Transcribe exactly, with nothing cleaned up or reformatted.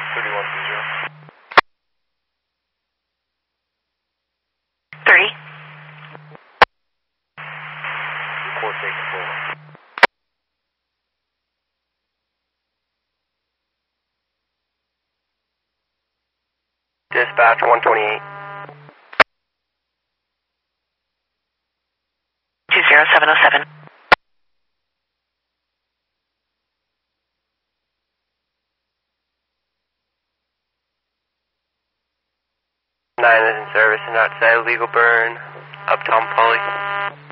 thirty-one two zero. thirty. Report taken forward. Dispatch one twenty-eight. two zero seven oh seven. nine is in service and outside legal burn. Uptown Poly.